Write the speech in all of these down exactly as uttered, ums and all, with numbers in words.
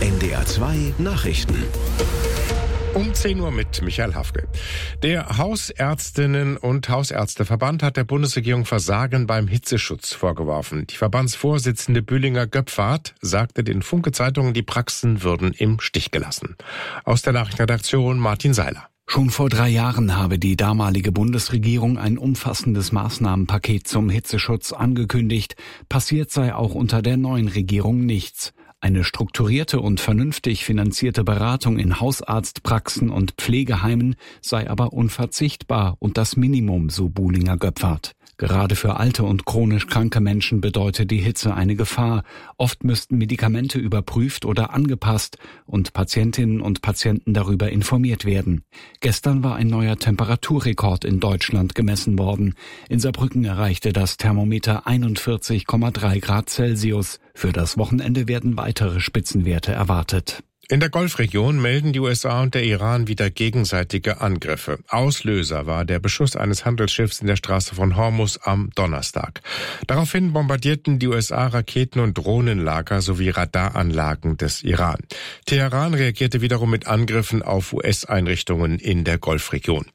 N D R zwei Nachrichten. Um zehn Uhr mit Michael Hafke. Der Hausärztinnen- und Hausärzteverband hat der Bundesregierung Versagen beim Hitzeschutz vorgeworfen. Die Verbandsvorsitzende Bühlinger Göpfert sagte den Funke-Zeitungen, die Praxen würden im Stich gelassen. Aus der Nachrichtenredaktion Martin Seiler. Schon vor drei Jahren habe die damalige Bundesregierung ein umfassendes Maßnahmenpaket zum Hitzeschutz angekündigt. Passiert sei auch unter der neuen Regierung nichts. Eine strukturierte und vernünftig finanzierte Beratung in Hausarztpraxen und Pflegeheimen sei aber unverzichtbar und das Minimum, so Bühlinger Göpfert. Gerade für alte und chronisch kranke Menschen bedeutet die Hitze eine Gefahr. Oft müssten Medikamente überprüft oder angepasst und Patientinnen und Patienten darüber informiert werden. Gestern war ein neuer Temperaturrekord in Deutschland gemessen worden. In Saarbrücken erreichte das Thermometer einundvierzig Komma drei Grad Celsius. Für das Wochenende werden weitere Spitzenwerte erwartet. In der Golfregion melden die U S A und der Iran wieder gegenseitige Angriffe. Auslöser war der Beschuss eines Handelsschiffs in der Straße von Hormuz am Donnerstag. Daraufhin bombardierten die U S A Raketen- und Drohnenlager sowie Radaranlagen des Iran. Teheran reagierte wiederum mit Angriffen auf U S-Einrichtungen in der Golfregion.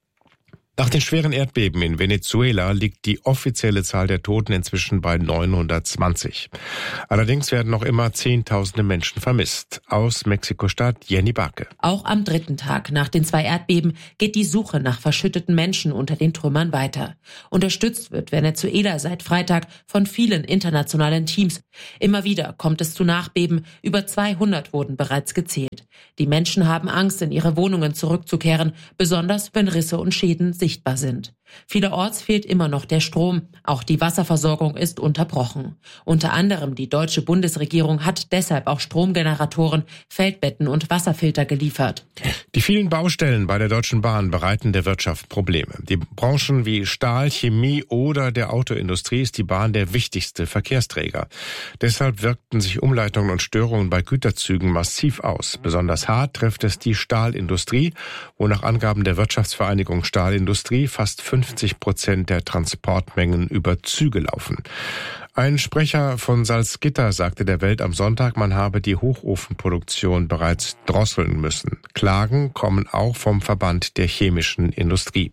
Nach den schweren Erdbeben in Venezuela liegt die offizielle Zahl der Toten inzwischen bei neunhundertzwanzig. Allerdings werden noch immer Zehntausende Menschen vermisst. Aus Mexiko-Stadt Jenny Barke. Auch am dritten Tag nach den zwei Erdbeben geht die Suche nach verschütteten Menschen unter den Trümmern weiter. Unterstützt wird Venezuela seit Freitag von vielen internationalen Teams. Immer wieder kommt es zu Nachbeben. Über zweihundert wurden bereits gezählt. Die Menschen haben Angst, in ihre Wohnungen zurückzukehren, besonders wenn Risse und Schäden sichtbar sind. Vielerorts fehlt immer noch der Strom. Auch die Wasserversorgung ist unterbrochen. Unter anderem die deutsche Bundesregierung hat deshalb auch Stromgeneratoren, Feldbetten und Wasserfilter geliefert. Die vielen Baustellen bei der Deutschen Bahn bereiten der Wirtschaft Probleme. Die Branchen wie Stahl, Chemie oder der Autoindustrie ist die Bahn der wichtigste Verkehrsträger. Deshalb wirkten sich Umleitungen und Störungen bei Güterzügen massiv aus. Besonders hart trifft es die Stahlindustrie, wo nach Angaben der Wirtschaftsvereinigung Stahlindustrie fast fünfzig Prozent der Transportmengen über Züge laufen. Ein Sprecher von Salzgitter sagte der Welt am Sonntag, man habe die Hochofenproduktion bereits drosseln müssen. Klagen kommen auch vom Verband der chemischen Industrie.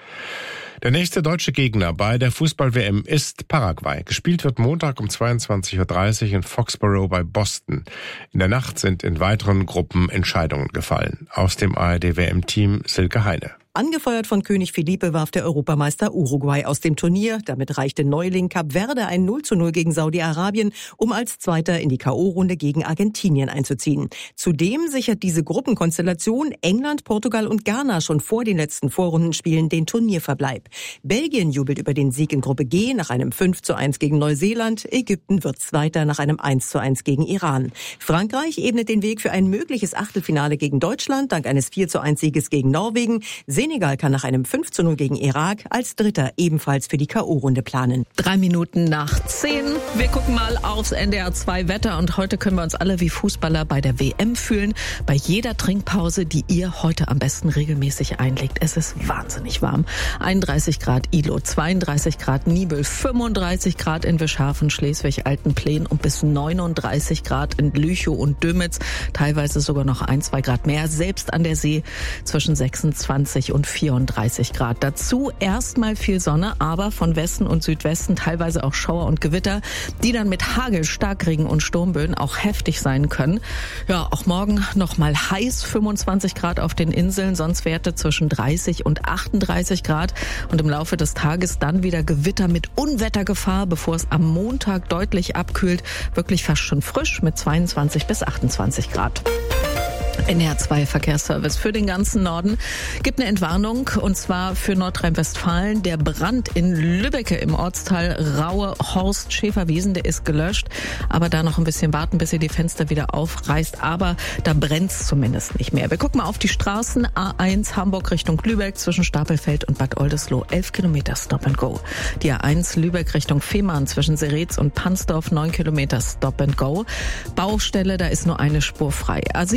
Der nächste deutsche Gegner bei der Fußball-W M ist Paraguay. Gespielt wird Montag um zweiundzwanzig Uhr dreißig in Foxborough bei Boston. In der Nacht sind in weiteren Gruppen Entscheidungen gefallen. Aus dem A R D-W M-Team Silke Heine. Angefeuert von König Felipe warf der Europameister Uruguay aus dem Turnier. Damit reichte Neuling Kap Verde ein null zu null gegen Saudi-Arabien, um als Zweiter in die K O-Runde gegen Argentinien einzuziehen. Zudem sichert diese Gruppenkonstellation England, Portugal und Ghana schon vor den letzten Vorrundenspielen den Turnierverbleib. Belgien jubelt über den Sieg in Gruppe G nach einem fünf zu eins gegen Neuseeland. Ägypten wird Zweiter nach einem eins zu eins gegen Iran. Frankreich ebnet den Weg für ein mögliches Achtelfinale gegen Deutschland dank eines vier zu eins Sieges gegen Norwegen. Senegal kann nach einem fünf zu null gegen Irak als Dritter ebenfalls für die K O-Runde planen. Drei Minuten nach zehn. Wir gucken mal aufs N D R zwei Wetter und heute können wir uns alle wie Fußballer bei der W M fühlen. Bei jeder Trinkpause, die ihr heute am besten regelmäßig einlegt. Es ist wahnsinnig warm. einunddreißig Grad Ilo, zweiunddreißig Grad Nibel, fünfunddreißig Grad in Wischhafen, Schleswig-Altenplen und bis neununddreißig Grad in Lüchow und Dömitz. Teilweise sogar noch ein, zwei Grad mehr. Selbst an der See zwischen sechsundzwanzig und vierunddreißig Grad. Dazu erstmal viel Sonne, aber von Westen und Südwesten teilweise auch Schauer und Gewitter, die dann mit Hagel, Starkregen und Sturmböen auch heftig sein können. Ja, auch morgen nochmal heiß, fünfundzwanzig Grad auf den Inseln, sonst Werte zwischen dreißig und achtunddreißig Grad und im Laufe des Tages dann wieder Gewitter mit Unwettergefahr, bevor es am Montag deutlich abkühlt, wirklich fast schon frisch mit zweiundzwanzig bis achtundzwanzig Grad. N D R zwei Verkehrsservice für den ganzen Norden gibt eine Entwarnung, und zwar für Nordrhein-Westfalen. Der Brand in Lübbecke im Ortsteil Raue Horst Schäferwiesen, der ist gelöscht, aber da noch ein bisschen warten, bis ihr die Fenster wieder aufreißt, aber da brennt's zumindest nicht mehr. Wir gucken mal auf die Straßen. A eins Hamburg Richtung Lübeck zwischen Stapelfeld und Bad Oldesloe, elf Kilometer Stop and Go. Die A eins Lübeck Richtung Fehmarn zwischen Seretz und Pansdorf, neun Kilometer Stop and Go. Baustelle, da ist nur eine Spur frei. A sieben Hannover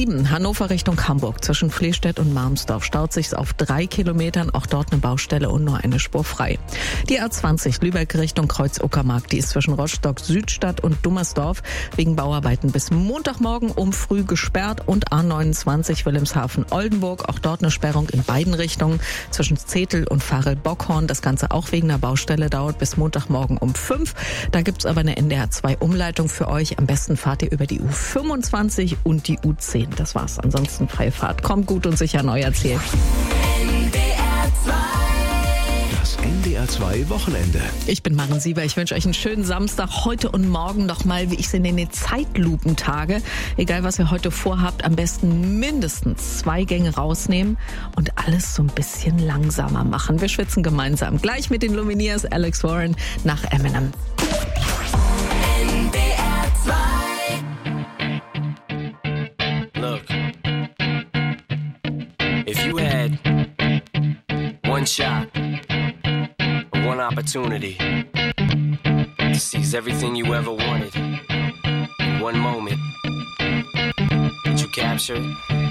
Hannover Richtung Hamburg zwischen Flehstedt und Marmsdorf staut sich's auf drei Kilometern, auch dort eine Baustelle und nur eine Spur frei. Die A zwanzig Lübeck Richtung Kreuz-Uckermark, die ist zwischen Rostock Südstadt und Dummersdorf wegen Bauarbeiten bis Montagmorgen um früh gesperrt und A neunundzwanzig Wilhelmshaven-Oldenburg, auch dort eine Sperrung in beiden Richtungen zwischen Zetel und Farel-Bockhorn. Das Ganze auch wegen einer Baustelle, dauert bis Montagmorgen um fünf. Da gibt's aber eine N D R zwei Umleitung für euch. Am besten fahrt ihr über die U fünfundzwanzig und die U zehn. Das war's. Ansonsten freie Fahrt. Kommt gut und sicher neu erzählt. Das N D R zwei Wochenende. Ich bin Maren Sieber. Ich wünsche euch einen schönen Samstag. Heute und morgen nochmal, wie ich sie nenne, Zeitlupentage. Egal, was ihr heute vorhabt, am besten mindestens zwei Gänge rausnehmen und alles so ein bisschen langsamer machen. Wir schwitzen gemeinsam. Gleich mit den Lumineers, Alex Warren nach Eminem. N D R zwei. Look, if you had one shot, one opportunity to seize everything you ever wanted in one moment, would you capture it?